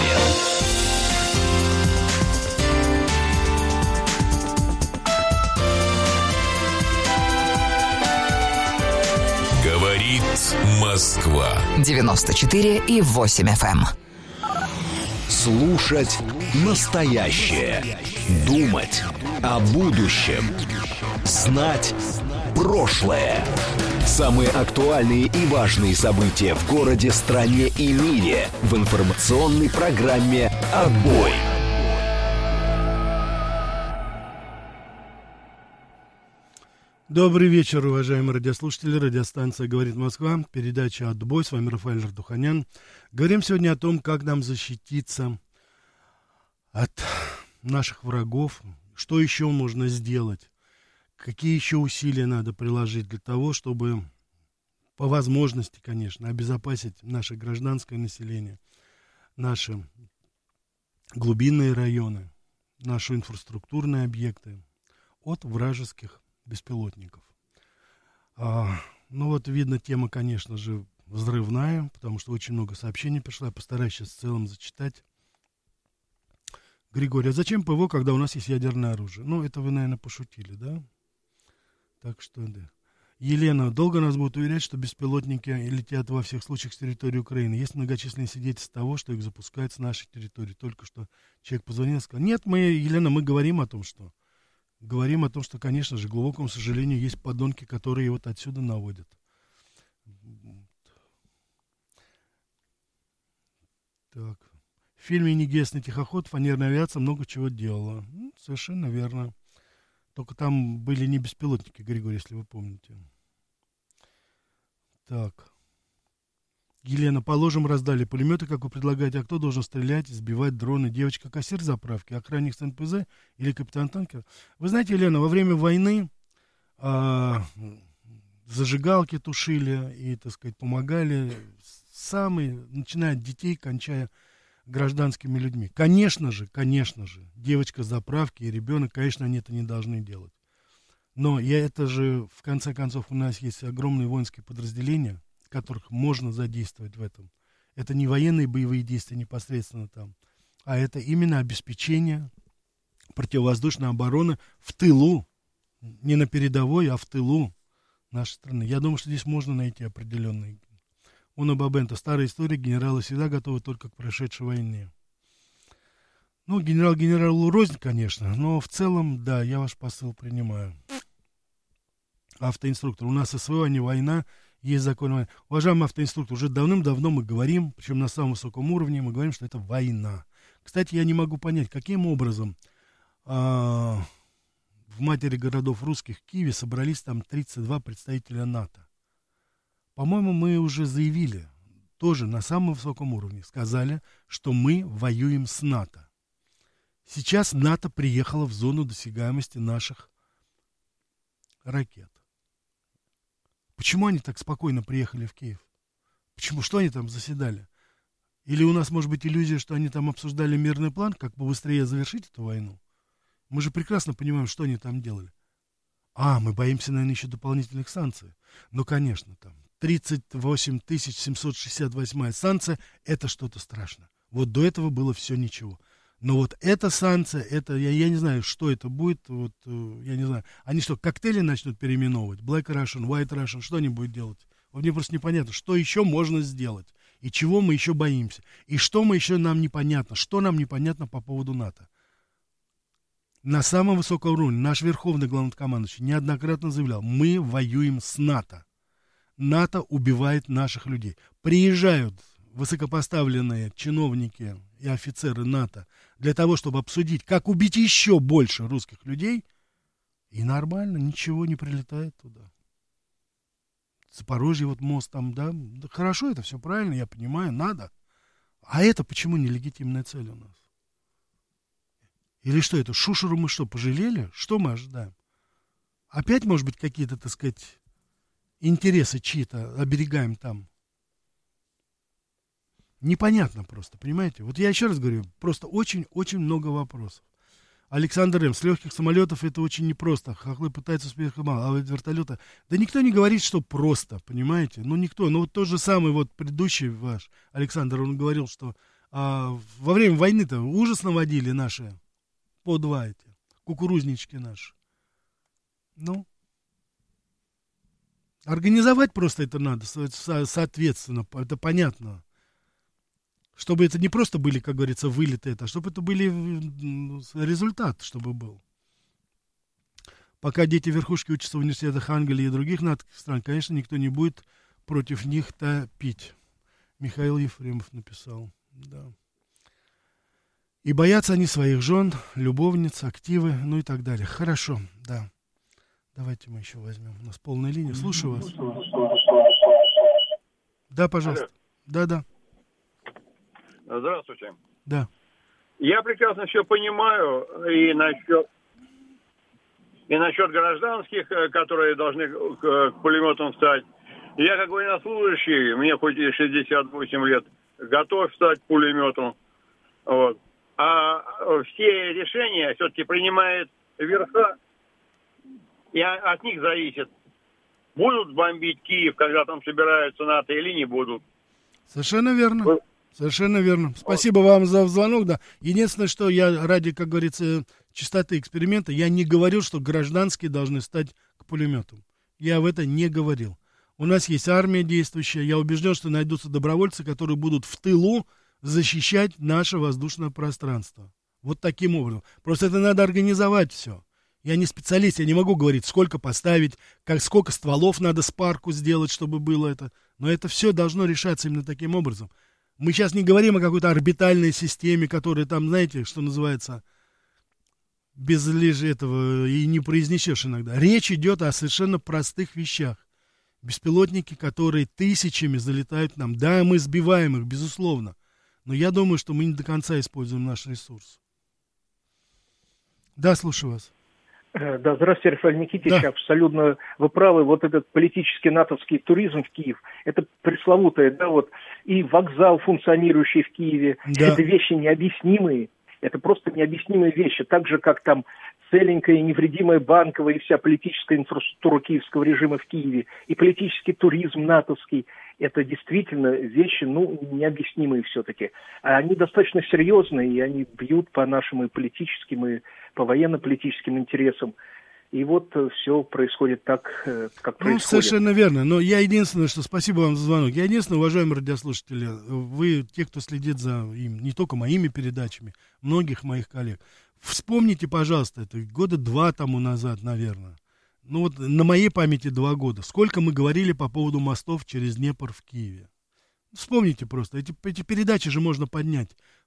Говорит Москва. 94,8 FM. Слушать настоящее. Думать о будущем. Знать прошлое. Самые актуальные и важные события в городе, стране и мире в информационной программе «Отбой». Добрый вечер, уважаемые радиослушатели. Радиостанция «Говорит Москва». Передача «Отбой». С вами Рафаэль Ардуханян. Говорим сегодня о том, как нам защититься от наших врагов, что еще можно сделать. Какие еще усилия надо приложить для того, чтобы, по возможности, конечно, обезопасить наше гражданское население, наши глубинные районы, наши инфраструктурные объекты от вражеских беспилотников. Ну вот, видно, тема, конечно же, взрывная, потому что очень много сообщений пришло. Я постараюсь сейчас в целом зачитать. Григорий, а зачем ПВО, когда у нас есть ядерное оружие? Ну, это вы, наверное, пошутили, да? Так что, да. Елена, долго нас будут уверять, что беспилотники летят во всех случаях с территории Украины? Есть многочисленные свидетельства того, что их запускают с нашей территории. Только что человек позвонил и сказал, нет, Елена, мы говорим о том, что, конечно же, к глубокому сожалению, есть подонки, которые вот отсюда наводят. Так. В фильме «Негесный тихоход» фанерная авиация много чего делала. Совершенно верно. Только там были не беспилотники, Григорий, если вы помните. Так. Елена, положим, раздали пулеметы, как вы предлагаете, а кто должен стрелять, сбивать дроны? Девочка-кассир заправки, охранник с НПЗ или капитан танкера? Вы знаете, Елена, во время войны зажигалки тушили и, так сказать, помогали начиная от детей, кончая гражданскими людьми. Конечно же, девочка заправки и ребенок, конечно, они это не должны делать. Но это же, в конце концов, у нас есть огромные воинские подразделения, которых можно задействовать в этом. Это не военные боевые действия непосредственно там, а это именно обеспечение противовоздушной обороны в тылу, не на передовой, а в тылу нашей страны. Я думаю, что здесь можно найти определенные. Уна Бабенто, старая история, генералы всегда готовы только к прошедшей войне. Ну, генерал генералу рознь, конечно, но в целом, да, я ваш посыл принимаю. Автоинструктор, у нас СВО, а не война. Есть закон войны. Уважаемый автоинструктор, уже давным-давно мы говорим, причем на самом высоком уровне, мы говорим, что это война. Кстати, я не могу понять, каким образом в матери городов русских в Киеве собрались там 32 представителя НАТО. По-моему, мы уже заявили, тоже на самом высоком уровне, сказали, что мы воюем с НАТО. Сейчас НАТО приехало в зону досягаемости наших ракет. Почему они так спокойно приехали в Киев? Почему? Что они там заседали? Или у нас может быть иллюзия, что они там обсуждали мирный план, как побыстрее завершить эту войну? Мы же прекрасно понимаем, что они там делали. Мы боимся, наверное, еще дополнительных санкций. Ну, конечно, там 38 768 санкция, это что-то страшное. Вот до этого было все ничего. Но вот эта санкция, это, я не знаю, что это будет, вот, я не знаю. Они что, коктейли начнут переименовывать? Black Russian, White Russian, что они будут делать? Вот мне просто непонятно, что еще можно сделать, и чего мы еще боимся, и что мы еще нам непонятно, что нам непонятно по поводу НАТО. На самом высоком уровне наш верховный главнокомандующий неоднократно заявлял, мы воюем с НАТО. НАТО убивает наших людей. Приезжают высокопоставленные чиновники и офицеры НАТО для того, чтобы обсудить, как убить еще больше русских людей, и нормально, ничего не прилетает туда. Запорожье, вот мост там, да, хорошо, это все правильно, я понимаю, надо. А это почему нелегитимная цель у нас? Или что это, Шушеру мы что, пожалели? Что мы ожидаем? Опять, может быть, какие-то, так сказать, интересы чьи-то оберегаем там? Непонятно просто, понимаете? Вот я еще раз говорю, просто очень-очень много вопросов. Александр М. С легких самолетов это очень непросто. Хохлы пытаются успех мало, а вот вертолета... Да никто не говорит, что просто, понимаете? Ну, никто. Ну, вот тот же самый вот предыдущий ваш Александр, он говорил, что во время войны-то ужас наводили наши по два эти кукурузнички наши. Ну, организовать просто это надо, соответственно, это понятно. Чтобы это не просто были, как говорится, вылеты, а чтобы это были результат, чтобы был. Пока дети верхушки учатся в университетах Англии и других натовских стран, конечно, никто не будет против них топить. Михаил Ефремов написал. Да. И боятся они своих жен, любовниц, активы, ну и так далее. Хорошо, да. Давайте мы еще возьмем. У нас полная линия. Слушаю вас. Да, пожалуйста. Да. Здравствуйте. Да. Я прекрасно все понимаю и насчет гражданских, которые должны к пулеметам встать. Я, как военнослужащий, мне хоть и 68 лет, готов встать к пулемету. Вот. А все решения все-таки принимает верха, и от них зависит, будут бомбить Киев, когда там собираются НАТО, или не будут. Совершенно верно. Совершенно верно. Спасибо вам за звонок, да. Единственное, что я ради, как говорится, чистоты эксперимента, я не говорил, что гражданские должны стать к пулеметам. Я в это не говорил. У нас есть армия действующая. Я убежден, что найдутся добровольцы, которые будут в тылу защищать наше воздушное пространство. Вот таким образом. Просто это надо организовать все. Я не специалист, я не могу говорить, сколько поставить, сколько стволов надо с парку сделать, чтобы было это. Но это все должно решаться именно таким образом. Мы сейчас не говорим о какой-то орбитальной системе, которая там, знаете, что называется, без этого и не произнесешь иногда. Речь идет о совершенно простых вещах. Беспилотники, которые тысячами залетают к нам. Да, мы сбиваем их, безусловно. Но я думаю, что мы не до конца используем наш ресурс. Да, слушаю вас. Да, здравствуйте, Рафаэль Никитич, абсолютно вы правы. Вот этот политический натовский туризм в Киев, это пресловутое, да, вот и вокзал, функционирующий в Киеве, это вещи необъяснимые, это просто необъяснимые вещи, так же, как там целенькая и невредимая банковая и вся политическая инфраструктура киевского режима в Киеве, и политический туризм натовский, это действительно вещи, необъяснимые все-таки. А они достаточно серьезные, и они бьют по нашим и политическим, и по военно-политическим интересам. И вот все происходит так, как происходит. Совершенно верно. Но я единственное, что... Спасибо вам за звонок. Я единственное, уважаемые радиослушатели, вы, те, кто следит за не только моими передачами, многих моих коллег, вспомните, пожалуйста, это года 2 тому назад, наверное. На моей памяти 2 года. Сколько мы говорили по поводу мостов через Днепр в Киеве. Вспомните просто. Эти передачи же можно поднять.